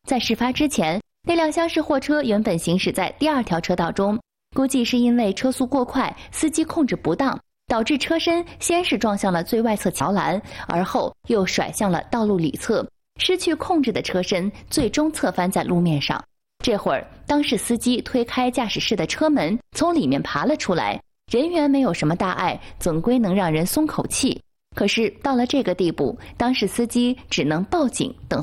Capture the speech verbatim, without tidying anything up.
在事发之前，那辆厢式货车原本行驶在第二条车道中，估计是因为车速过快，司机控制不当，导致车身先是撞向了最外侧桥栏，而后又甩向了道路里侧，失去控制的车身最终侧翻在路面上。这会儿，当事司机推开驾驶室的车门，从里面爬了出来，人员没有什么大碍，总归能让人松口气。可是到了这个地步，当事司机只能报警等